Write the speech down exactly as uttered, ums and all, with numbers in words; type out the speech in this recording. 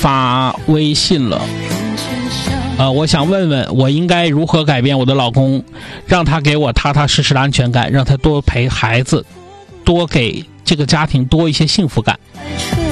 发微信了。呃，我想问问，我应该如何改变我的老公，让他给我踏踏实实的安全感，让他多陪孩子，多给这个家庭多一些幸福感。